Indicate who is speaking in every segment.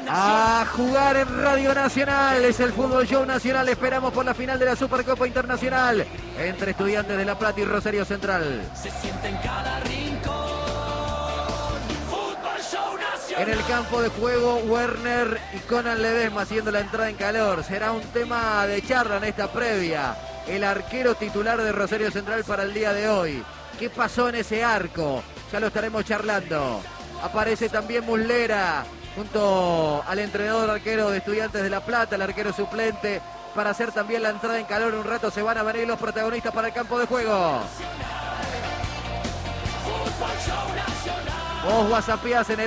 Speaker 1: A jugar en Radio Nacional, es el Fútbol Show Nacional. Esperamos por la final de la Supercopa Internacional entre Estudiantes de La Plata y Rosario Central.
Speaker 2: Se siente en cada rincón. Fútbol Show Nacional.
Speaker 1: En el campo de juego, Werner y Conan Ledesma haciendo la entrada en calor. Será un tema de charla en esta previa. El arquero titular de Rosario Central para el día de hoy. ¿Qué pasó en ese arco? Ya lo estaremos charlando. Aparece también Muslera junto al entrenador arquero de Estudiantes de La Plata, el arquero suplente, para hacer también la entrada en calor. Un rato se van a venir los protagonistas para el campo de juego. Vos whatsappías en el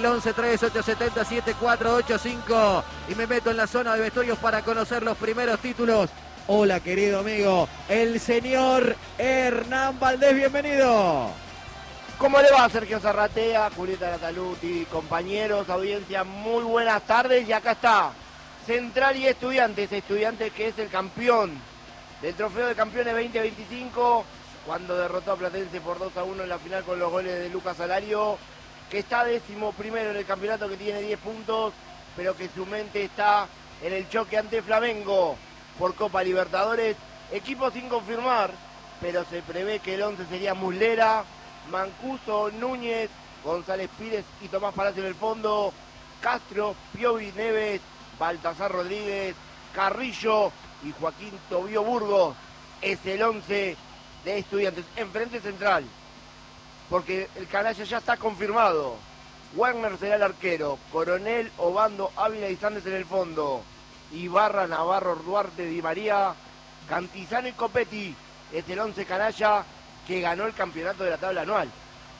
Speaker 1: 11-3870-7485 y me meto en la zona de vestuarios para conocer los primeros títulos. Hola, querido amigo, el señor Hernán Valdés, bienvenido.
Speaker 3: ¿Cómo le va, Sergio Zarratea, Julieta Nataluti, compañeros, audiencia? Muy buenas tardes y acá está Central y Estudiantes que es el campeón del Trofeo de Campeones 2025, cuando derrotó a Platense por 2-1 en la final con los goles de Lucas Alario, que está 11º en el campeonato, que tiene 10 puntos, pero que su mente está en el choque ante Flamengo por Copa Libertadores. Equipo sin confirmar, pero se prevé que el 11 sería Muslera, Mancuso, Núñez, González Pires y Tomás Palacio en el fondo, Castro, Piovi, Neves, Baltasar Rodríguez, Carrillo y Joaquín Tobío Burgos. Es el 11 de Estudiantes. Enfrente Central, porque el canalla ya está confirmado. Werner será el arquero, Coronel, Obando, Ávila y Sández en el fondo, Ibarra, Navarro, Duarte, Di María, Cantizano y Copetti. Es el 11 canalla que ganó el campeonato de la tabla anual.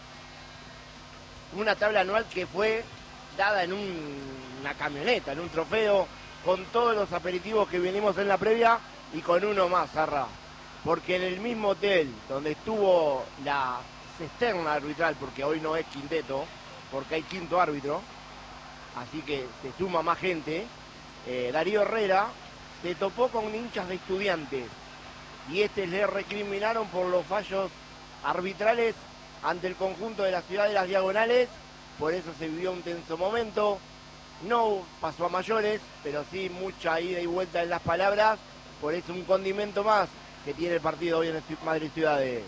Speaker 3: Una tabla anual que fue dada en una camioneta, en un trofeo, con todos los aperitivos que venimos en la previa y con uno más, Zarra. Porque en el mismo hotel donde estuvo la cisterna arbitral, porque hoy no es quinteto, porque hay quinto árbitro, así que se suma más gente, Darío Herrera se topó con hinchas de Estudiantes. Y le recriminaron por los fallos arbitrales ante el conjunto de la ciudad de Las Diagonales. Por eso se vivió un tenso momento. No pasó a mayores, pero sí mucha ida y vuelta en las palabras. Por eso un condimento más que tiene el partido hoy en Madrid Ciudades.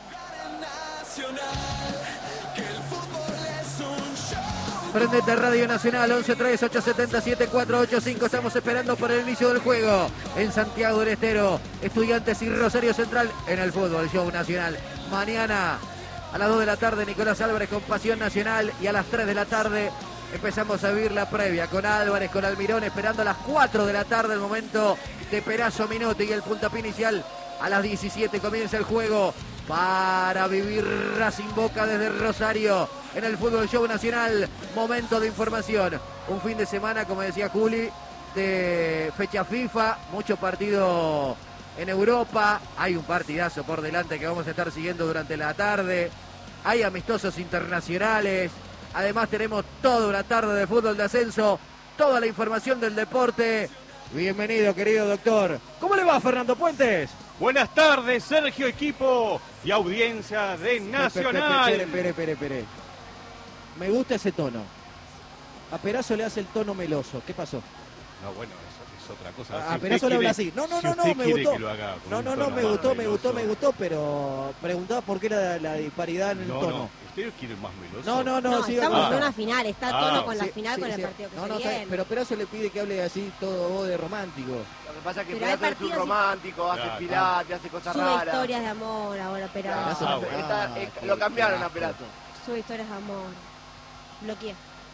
Speaker 1: Prendete Radio Nacional, 11-3870-7485. Estamos esperando por el inicio del juego en Santiago del Estero. Estudiantes y Rosario Central en el Fútbol Show Nacional. Mañana a las 2 de la tarde, Nicolás Álvarez con Pasión Nacional. Y a las 3 de la tarde empezamos a vivir la previa con Álvarez, con Almirón, esperando a las 4 de la tarde el momento de Perazo Minotti y el puntapié inicial. A las 17 comienza el juego para vivir Racing Boca desde Rosario en el Fútbol Show Nacional. Momento de información. Un fin de semana, como decía Juli, de fecha FIFA, mucho partido en Europa. Hay un partidazo por delante que vamos a estar siguiendo durante la tarde. Hay amistosos internacionales. Además tenemos toda una tarde de fútbol de ascenso. Toda la información del deporte. Bienvenido, querido doctor. ¿Cómo le va, Fernando Puentes?
Speaker 4: Buenas tardes, Sergio, equipo y audiencia de Nacional.
Speaker 1: Espere. Me gusta ese tono. A Perazo le hace el tono meloso. ¿Qué pasó?
Speaker 4: No, bueno, eso es otra cosa.
Speaker 1: A Perazo le habla así. No, me gustó. Me gustó, pero preguntaba por qué la disparidad en el tono.
Speaker 4: No, ¿ustedes quieren más meloso?
Speaker 5: No, estamos en una final, está a tono con la final, con el partido que se viene.
Speaker 1: Pero Perazo le pide que hable así todo voz de romántico.
Speaker 3: Lo que pasa es que Perazo es un romántico, hace pilates, hace cosas raras.
Speaker 5: Sube historias de amor ahora, Perazo.
Speaker 3: Lo cambiaron a Perazo.
Speaker 5: Sube historias de amor. Bloquea.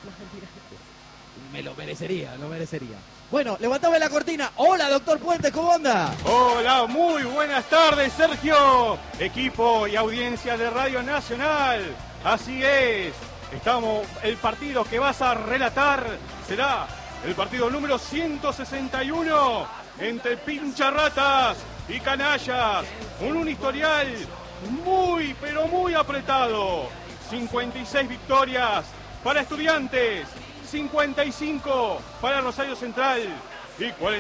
Speaker 1: Me lo merecería. Bueno, levantame la cortina. Hola, doctor Puentes, ¿cómo anda?
Speaker 4: Hola, muy buenas tardes, Sergio, equipo y audiencia de Radio Nacional. Así es, el partido que vas a relatar será el partido número 161 entre Pincharratas y Canallas, un historial muy, pero muy apretado. 56 victorias para Estudiantes, 55 para Rosario Central y 40